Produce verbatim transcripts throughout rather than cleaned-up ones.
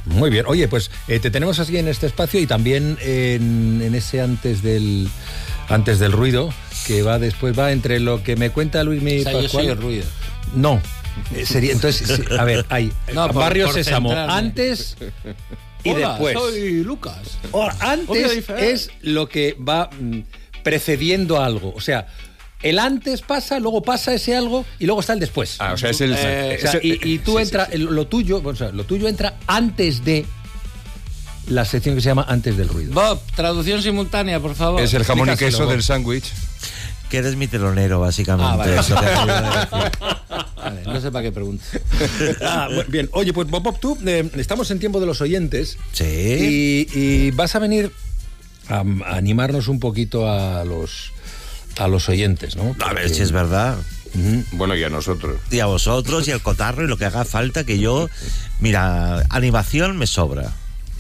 Muy bien. Oye, pues eh, te tenemos así en este espacio y también en, en ese antes del antes del ruido, que va después, va entre lo que me cuenta Luis mi o sea, Pascual. Yo soy el ruido. No. Eh, sería, entonces, sí, a ver, hay no, por, Barrio por Sésamo centrarme. antes y Hola, después. soy Lucas. O, antes es lo que va mm, precediendo a algo. O sea, el antes pasa, luego pasa ese algo y luego está el después. Ah, o sea, es el... Eh, o sea, y, y tú sí, entra, sí, sí. lo tuyo, o sea, lo tuyo entra antes de la sección que se llama Antes del ruido. Bob, traducción simultánea, por favor. Es el jamón y Explícaselo, queso Bob. del sándwich. Que eres mi telonero, básicamente. Ah, vale. Eso te acabo de decir. Vale, no sé para qué pregunto. Ah, bueno, bien. Oye, pues Bob, Bob, tú, eh, estamos en tiempo de los oyentes. Sí. Y, y vas a venir a, a animarnos un poquito a los, a los oyentes, ¿no? A ver Porque- si es verdad. Ujú. Bueno, y a nosotros. Y a vosotros y al cotarro y lo que haga falta, que yo... Mira, animación me sobra.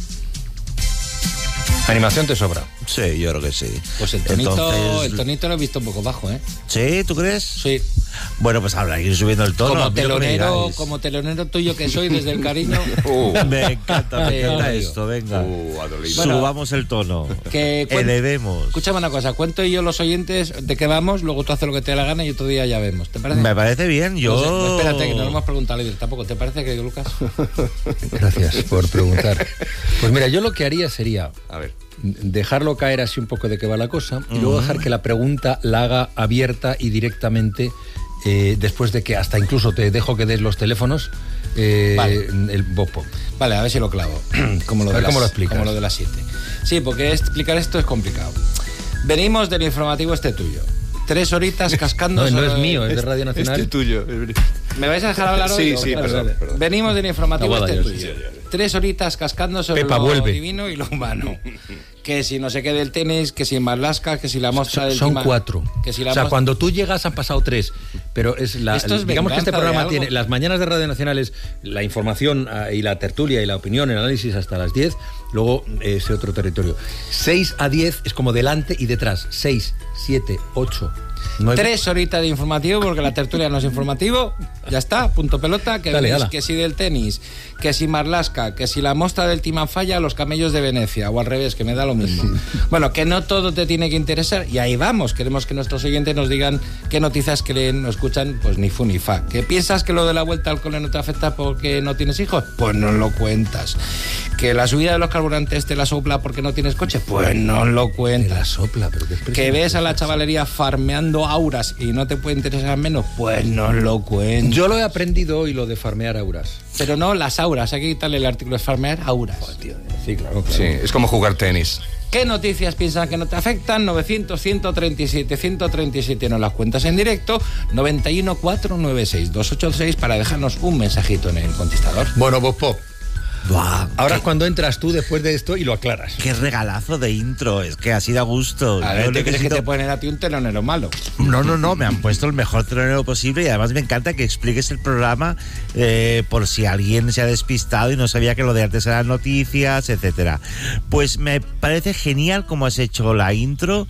Animación te sobra. Sí, yo creo que sí. Pues el tonito, Entonces- el tonito lo he visto un poco bajo, ¿eh? ¿Sí? ¿Tú crees? Sí. Bueno, pues habrá que ir subiendo el tono. Como a mí lo que me telonero, digáis. como telonero tuyo que soy desde el cariño. Uh, Me encanta, me Eh, encanta digo. esto, venga. uh, Adolín. Bueno, Subamos el tono. que cuen- Elevemos. Escúchame una cosa, cuento yo los oyentes de qué vamos, luego tú haces lo que te dé la gana y otro día ya vemos. ¿Te parece? Me parece bien, yo... No sé, no, espérate, que no lo hemos preguntado líder tampoco. ¿Te parece que Lucas? Gracias por preguntar. Pues mira, yo lo que haría sería A ver. dejarlo caer así un poco de qué va la cosa y luego dejar que la pregunta la haga abierta y directamente eh, después de que hasta incluso te dejo que des los teléfonos eh, Vale. el Bob Pop. Vale, a ver si lo clavo. Como lo A de ver las, cómo lo explicas. Como lo de las siete. Sí, porque explicar esto es complicado. Venimos del informativo este tuyo. Tres horitas cascando. No, no sobre- es mío, es de Radio Nacional. Este tuyo. ¿Me vais a dejar hablar hoy? Sí, o sí, qué? perdón, Vale. perdón. Venimos del informativo La boda, este yo tuyo. sí, Tres horitas cascando sobre Pepa, lo vuelve. divino y lo humano. Que si no sé qué del tenis, que si Marlaska, que si la mostra Son, del son Tima- cuatro. Que si la O sea, mostra- cuando tú llegas han pasado tres. Pero es la, Esto es digamos que este venganza de programa algo. tiene las mañanas de Radio Nacional es la información ah, y la tertulia y la opinión, el análisis hasta las diez. Luego eh, ese otro territorio. seis a diez es como delante y detrás. seis, siete, ocho, nueve. Tres horitas de informativo, porque la tertulia no es informativo. Ya está, punto pelota. Que, Dale, veis ala. que si del tenis, que si Marlaska, que si la mostra del Timafalla, los camellos de Venecia, o al revés, que me da lo mismo. Bueno, que no todo te tiene que interesar, y ahí vamos. Queremos que nuestros oyentes nos digan qué noticias creen o escuchan, pues ni fu ni fa. ¿Que piensas que lo de la vuelta al cole no te afecta porque no tienes hijos? Pues no lo cuentas. ¿Que la subida de los carburantes te la sopla porque no tienes coche? Pues no lo Me cuentas. la sopla, pero qué ¿Que expresión. ves a la chavalería farmeando auras y no te puede interesar menos? Pues no lo cuento. Yo lo he aprendido hoy, lo de farmear auras. Pero no las auras, hay que quitarle el artículo, es farmear auras. Sí, claro, claro. Sí, es como jugar tenis. ¿Qué noticias piensan que no te afectan? novecientos, ciento treinta y siete, ciento treinta y siete nos las cuentas en directo. noventa y uno, cuatrocientos noventa y seis, doscientos ochenta y seis para dejarnos un mensajito en el contestador. Bueno, Bob Pop, Buah, ahora qué, es cuando entras tú después de esto y lo aclaras. qué regalazo de intro. Es que así da gusto. A ver, Yo ¿te crees que necesito- te ponen a ti un telonero malo? No, no, no, me han puesto el mejor telonero posible y además me encanta que expliques el programa eh, por si alguien se ha despistado y no sabía que lo de antes eran noticias, etcétera. Pues me parece genial cómo has hecho la intro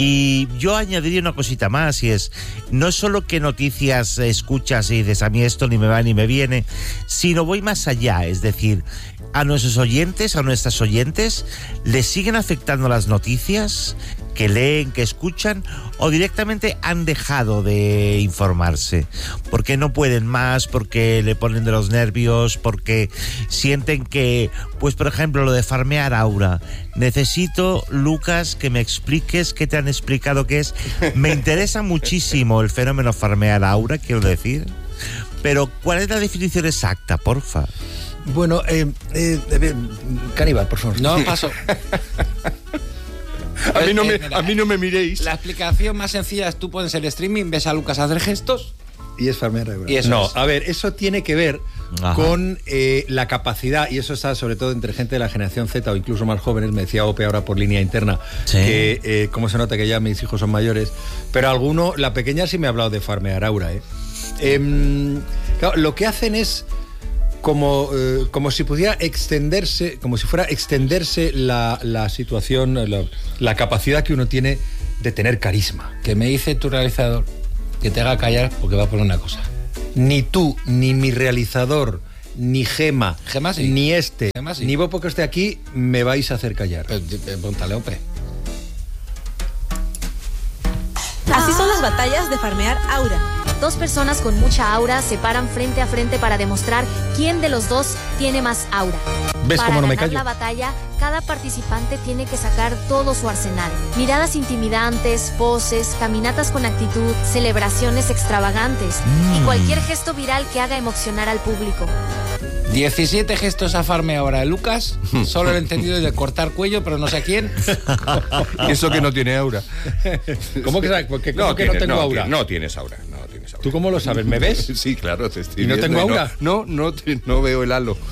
y yo añadiría una cosita más y es, no solo qué noticias escuchas y dices a mí esto ni me va ni me viene, sino voy más allá, es decir, a nuestros oyentes, a nuestras oyentes, ¿les siguen afectando las noticias que leen, que escuchan, o directamente han dejado de informarse? Porque no pueden más, porque le ponen de los nervios, porque sienten que, pues por ejemplo, lo de farmear aura. Necesito, Lucas, que me expliques qué te han explicado que es. Me interesa muchísimo el fenómeno farmear aura, quiero decir. Pero, ¿cuál es la definición exacta, porfa? Bueno, eh, eh, eh, Caníbal, por favor. No, paso. A mí no me, Eh, mira, a mí no me miréis. La explicación más sencilla es tú pones el streaming, ves a Lucas hacer gestos. Y es farmear auras. Y eso no, es. a ver, eso tiene que ver Ajá. con eh, la capacidad, y eso está sobre todo entre gente de la generación Z o incluso más jóvenes, me decía Ope ahora por línea interna, Sí. que eh, cómo se nota que ya mis hijos son mayores, pero alguno, la pequeña sí me ha hablado de farmear aura, ¿eh? Em, claro, lo que hacen es como, eh, como si pudiera extenderse, como si fuera extenderse la, la situación, la, la capacidad que uno tiene de tener carisma. Que me dice tu realizador que te haga callar porque va por una cosa. Ni tú, ni mi realizador, ni Gema, Gema sí. ni este, Gema así. ni vos porque esté aquí me vais a hacer callar. Pues, eh, póntale, Ope. Así son las batallas de farmear aura. Dos personas con mucha aura se paran frente a frente para demostrar quién de los dos tiene más aura. ¿Ves Para cómo no me ganar callo? la batalla, cada participante tiene que sacar todo su arsenal. Miradas intimidantes, poses, caminatas con actitud, celebraciones extravagantes Mm. y cualquier gesto viral que haga emocionar al público. diecisiete gestos a farme ahora, Lucas. Solo he entendido de cortar cuello, pero no sé a quién. Y eso que no tiene aura. ¿Cómo que, sabes? Porque, ¿cómo que no tiene- tengo aura? ti- No tienes aura, no tienes aura. ¿Tú cómo lo sabes? ¿Me ves? Sí, claro, te estoy ¿Y no viendo tengo aura? No, no, no, te- no veo el halo.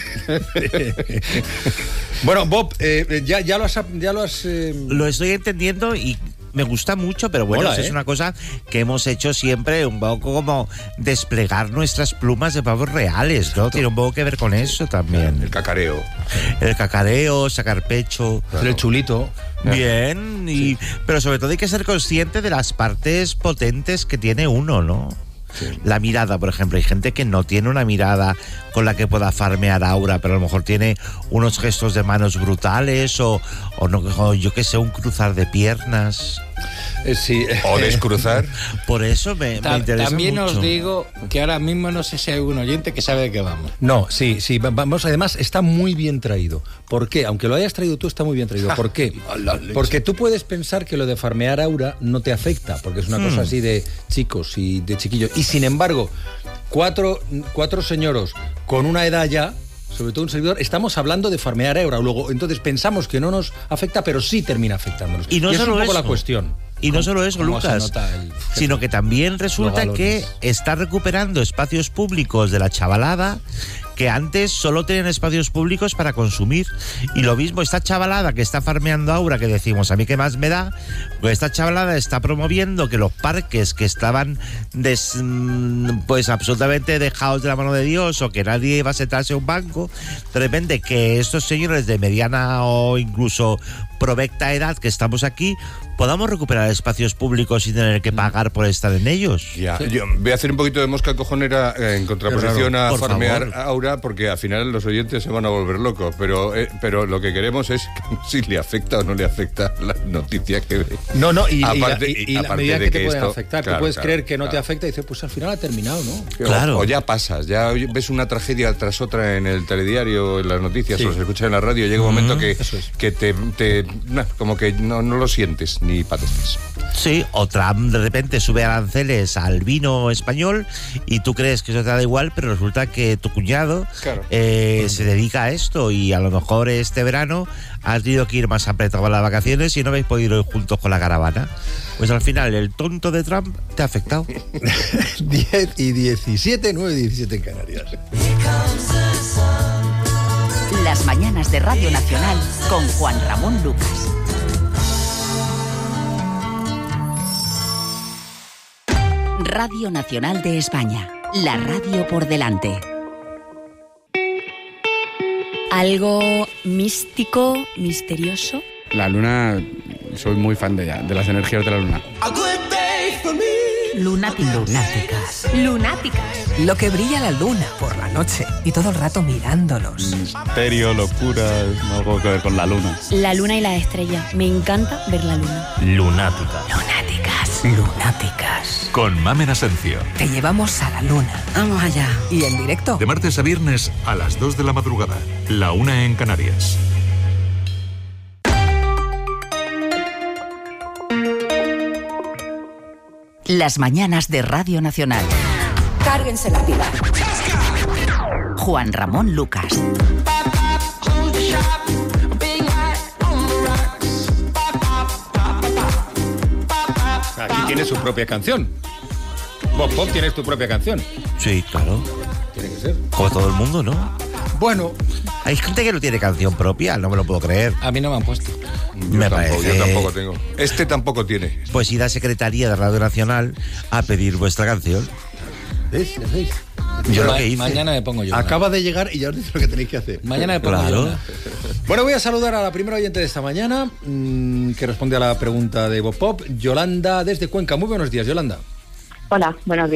Bueno, Bob, eh, ya, ya lo has... Ya lo has eh, Lo estoy entendiendo y me gusta mucho, pero bueno, Mola, eso ¿eh? es una cosa que hemos hecho siempre, un poco como desplegar nuestras plumas de pavos reales, ¿no? Tiene un poco que ver con eso también. El cacareo. El cacareo, sacar pecho. hacer el chulito. Bien, y, pero sobre todo hay que ser consciente de las partes potentes que tiene uno, ¿no? La mirada, por ejemplo, hay gente que no tiene una mirada con la que pueda farmear aura, pero a lo mejor tiene unos gestos de manos brutales o, o, no, o yo que sé, un cruzar de piernas. Eh, sí. O descruzar. Por eso me, me Ta- interesa También mucho. os digo que ahora mismo no sé si hay algún oyente que sabe de qué vamos. No, sí, sí, va- vamos, además está muy bien traído. ¿Por qué? Aunque lo hayas traído tú, está muy bien traído. ¿Por qué? Porque tú puedes pensar que lo de farmear aura no te afecta, porque es una cosa así de chicos y de chiquillos. Y sin embargo, cuatro, cuatro señoros con una edad ya, sobre todo un servidor, estamos hablando de farmear aura. Luego, entonces pensamos que no nos afecta, pero sí termina afectándonos. Y no eso solo es un poco eso. la cuestión. Y no solo eso, ¿Cómo se Lucas, nota el- sino que también resulta Los que galones. está recuperando espacios públicos de la chavalada que antes solo tenían espacios públicos para consumir. Y lo mismo, esta chavalada que está farmeando aura, que decimos, a mí qué más me da, pues esta chavalada está promoviendo que los parques que estaban des- mm, pues absolutamente dejados de la mano de Dios o que nadie iba a sentarse a un banco, de repente que estos señores de mediana o incluso provecta edad que estamos aquí, podamos recuperar espacios públicos sin tener que pagar por estar en ellos. Ya, yo voy a hacer un poquito de mosca cojonera eh, en contraposición raro. a Por farmear favor. aura, porque al final los oyentes se van a volver locos, pero eh, pero lo que queremos es que si le afecta o no le afecta la noticia que ve. No, no, y, y Aparte- la, y- y y la aparte medida de que te que pueden esto- afectar. claro, Tú puedes claro, creer que no te claro. afecta y dices, pues al final ha terminado, ¿no? Claro. O, o ya pasas, ya ves una tragedia tras otra en el telediario, en las noticias, Sí. o se escucha en la radio, llega un momento que, eso es. que te, te- nah, como que no, no lo sientes ni padeces. Sí, o Trump de repente sube aranceles al vino español y tú crees que eso te da igual, pero resulta que tu cuñado Claro. eh, se dedica a esto y a lo mejor este verano has tenido que ir más apretado a las vacaciones y no habéis podido ir juntos con la caravana. Pues al final el tonto de Trump te ha afectado. diez y diecisiete, nueve y diecisiete en Canarias. Las mañanas de Radio Nacional con Juan Ramón Lucas. Radio Nacional de España. La radio por delante. Algo místico, misterioso. La luna, soy muy fan de ella, de las energías de la luna. Lunáticas. Lunáticas. Lunáticas. Lo que brilla la luna por la noche y todo el rato mirándonos. Misterio, locura, algo que ver con la luna. La luna y la estrella. Me encanta ver la luna. Lunática. Lunáticas. Lunáticas. Con Mamen Asencio. Te llevamos a la luna. Vamos allá. Y en directo. De martes a viernes a las dos de la madrugada. La una en Canarias. Las mañanas de Radio Nacional. Cárguense la pila. Juan Ramón Lucas. Aquí tienes su propia canción. Bob Pop, tienes tu propia canción. Sí, claro. Tiene que ser. Como todo el mundo, ¿no? Bueno, Hay gente que no tiene canción propia, no me lo puedo creer. A mí no me han puesto. Yo, Me tampoco, parece- yo tampoco tengo. Este tampoco tiene. Pues ir a Secretaría de Radio Nacional a pedir vuestra canción. ¿ves? ¿Ya veis? Yo lo Ma- que hice. Mañana me pongo yo. una. Acaba de llegar y ya os dice lo que tenéis que hacer. Mañana me pongo Claro. yo. una. Bueno, voy a saludar a la primera oyente de esta mañana, mmm, que responde a la pregunta de Bob Pop, Yolanda desde Cuenca. Muy buenos días, Yolanda. Hola, buenos días.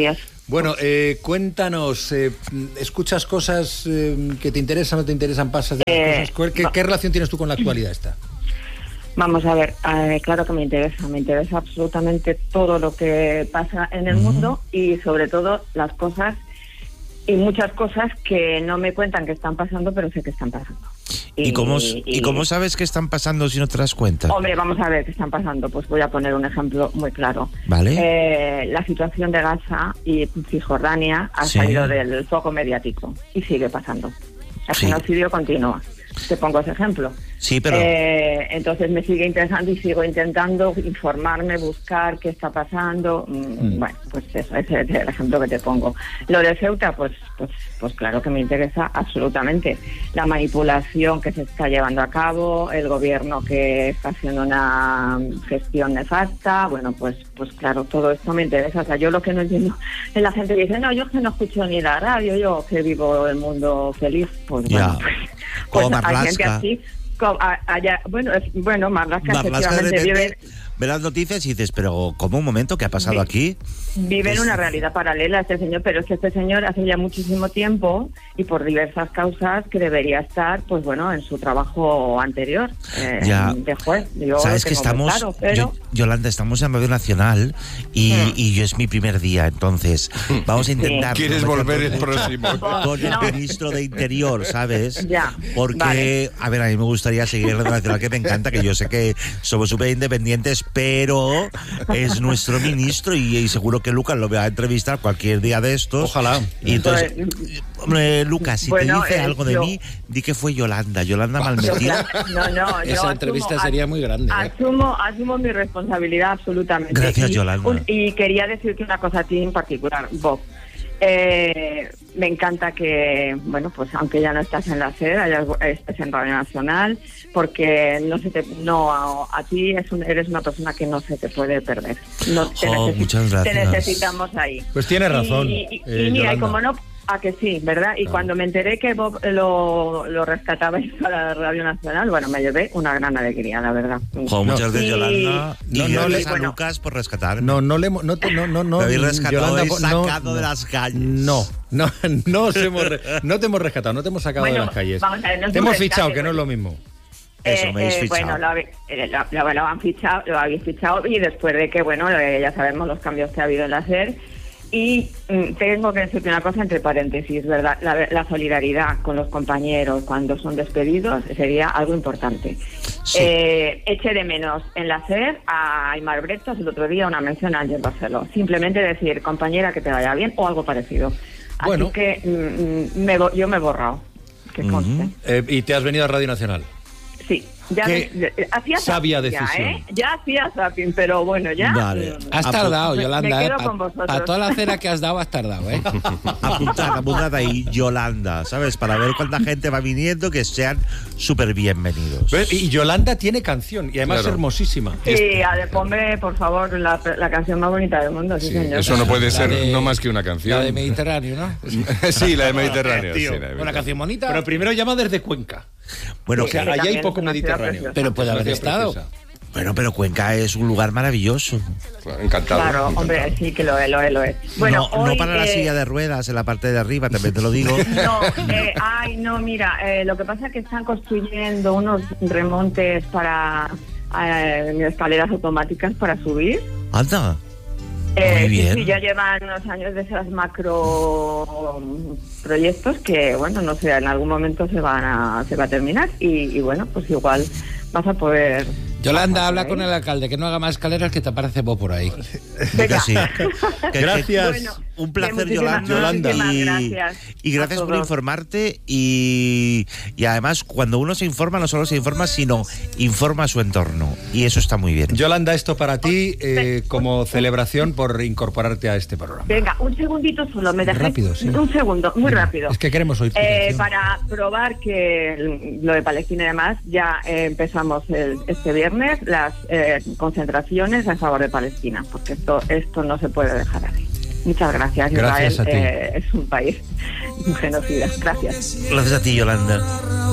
Bueno, eh, cuéntanos, eh, ¿escuchas cosas eh, que te interesan o no te interesan? ¿Pasas de Eh, cosas? ¿Qué, no. ¿Qué relación tienes tú con la actualidad esta? Vamos a ver, eh, claro que me interesa, me interesa absolutamente todo lo que pasa en el mundo y sobre todo las cosas y muchas cosas que no me cuentan que están pasando, pero sé que están pasando. ¿Y, cómo, y- ¿Y cómo sabes que están pasando si no te das cuenta? Hombre, vamos a ver qué están pasando. Pues voy a poner un ejemplo muy claro. Vale. Eh, la situación de Gaza y Cisjordania ha Sí. salido del foco mediático y sigue pasando. El Sí. genocidio continúa. Te pongo ese ejemplo. Sí, pero... Eh, entonces me sigue interesando y sigo intentando informarme, buscar qué está pasando. Mm, Mm. Bueno, pues eso, ese es el ejemplo que te pongo. Lo de Ceuta, pues, pues, pues claro que me interesa absolutamente. La manipulación que se está llevando a cabo, el gobierno que está haciendo una gestión nefasta, bueno, pues, pues claro, todo esto me interesa. O sea, yo lo que no entiendo es la gente que dice, no, yo que no escucho ni la radio, yo que vivo el mundo feliz, pues Ya. bueno, pues, Como pues hay gente Marlaska. así. Co- a- allá, bueno, es, bueno, Marlaska Marlaska de efectivamente vive, repente ve las noticias y dices, pero ¿cómo un momento? ¿Qué ha pasado Sí. aquí? vive en Es- una realidad paralela este señor, pero es que este señor hace ya muchísimo tiempo y por diversas causas que debería estar, pues bueno, en su trabajo anterior eh, Ya. de juez. Yo Sabes lo que tengo muy estamos, claro, pero yo- Yolanda, estamos en Radio Nacional y, Mm. y yo es mi primer día, entonces vamos a intentar... ¿Quieres no volver meter el mucho próximo? Con el No. ministro de Interior, ¿sabes? Ya, Porque, vale. a ver, a mí me gustaría seguir en Radio Nacional, que me encanta, que yo sé que somos súper independientes, pero es nuestro ministro y, y seguro que Lucas lo va a entrevistar cualquier día de estos. Ojalá. Y entonces, Pues, hombre, Lucas, si bueno, te dice eh, algo de yo- mí, di que fue Yolanda. Yolanda yo, Malmetida. no, no, yo Esa asumo- entrevista sería muy grande, ¿eh? Asumo, asumo mi responsabilidad absolutamente. Gracias, y, Yolanda. un- y quería decirte una cosa a ti en particular, Bob. Eh, me encanta que, bueno, pues aunque ya no estás en la SER, hayas- estés en Radio Nacional, porque no se te, no a, a ti es un- eres una persona que no se te puede perder. No te, Oh, necesi- muchas te gracias. necesitamos ahí. Pues tienes razón, Y, y- y eh, mira, y Yolanda. como no, a que sí, ¿verdad? Y Claro. cuando me enteré que Bob lo, lo rescatabais para Radio Nacional, bueno, me llevé una gran alegría, la verdad. Jo, muchas gracias, Y- Yolanda. Y no, no, gracias le- a bueno. Lucas por rescatar. No, no le hemos- no, te- no, no, no, Me habéis rescatado y po- sacado de las calles. No, no, no, os hemos re- no te hemos rescatado, no te hemos sacado Bueno, de las calles. vamos a ver, no es te un hemos rescate, fichado, que no pues. es lo mismo. Eso, Eh, me habéis eh, fichado. Bueno, lo, habe- eh, lo- lo- lo han fichado, lo habéis fichado y después de que, bueno, eh, ya sabemos los cambios que ha habido en la SER. Y mm, tengo que decirte una cosa entre paréntesis, ¿verdad? La, la solidaridad con los compañeros cuando son despedidos sería algo importante. Sí. Eh, eché de menos en la SER a Aymar Bretos el otro día una mención a Ángel Barceló. Simplemente decir, compañera, que te vaya bien o algo parecido. Así Bueno. que mm, mm, me, bo- yo me he borrado, que conste. Eh, y te has venido a Radio Nacional. Sí, ya Qué me- de- hacía sabia zapping ya, decisión. ¿eh? Ya hacía zapping, pero bueno, ya. Vale. mm, Has Apu- tardado, me- Yolanda, me ¿eh? quedo Pa- con vosotros. Para toda la cera que has dado, has tardado, ¿eh? Apuntad, apuntad ahí, Yolanda, ¿sabes? Para ver cuánta gente va viniendo, que sean súper bienvenidos. ¿Ves? Y Yolanda tiene canción y además Claro. es hermosísima. Sí, a ver, ponme, por favor, la, la canción más bonita del mundo, sí, Sí, señor. eso no puede La ser de- no más que una La canción. de Mediterráneo, ¿no? Sí, la de Mediterráneo. Tío, sí, la de Una canción bonita. Pero primero llama desde Cuenca. Bueno, O sea, Sí, allá hay también poco es una ciudad Mediterráneo. preciosa. Pero puede Es una haber ciudad estado. preciosa. bueno, pero Cuenca es un lugar maravilloso. Claro, encantado. Claro, encantado. hombre, sí que lo es, lo es, lo es. Bueno, no, no hoy, para la eh, silla de ruedas en la parte de arriba, también te lo digo. No, eh, ay, no, mira, eh, lo que pasa es que están construyendo unos remontes para eh, escaleras automáticas para subir. Anda. Eh, Muy sí, bien. sí, ya llevan unos años de esos macro proyectos que, bueno, no sé, en algún momento se van a, se va a terminar y, y bueno, pues igual vas a poder... Yolanda, habla ¿eh? con el alcalde, que no haga más escaleras, que te aparece vos por ahí. Venga. Que sí. Que- que- Gracias. Bueno, un placer, muchísimas- Yolanda. Yolanda. muchísimas Y, gracias y gracias a por todos. informarte. Y, y además, cuando uno se informa, no solo se informa, sino informa a su entorno. Y eso está muy bien. Yolanda, esto para ti eh, como celebración por incorporarte a este programa. Venga, un segundito solo, me dejáis. Rápido, sí. Un segundo, muy rápido. Es que queremos oír tu Eh, canción. para probar que lo de Palestina y demás, ya eh, empezamos el- este viernes las eh, concentraciones a favor de Palestina, porque esto esto no se puede dejar así. Muchas gracias. Gracias Israel a ti. eh, es un país genocida. Gracias. Gracias a ti, Yolanda.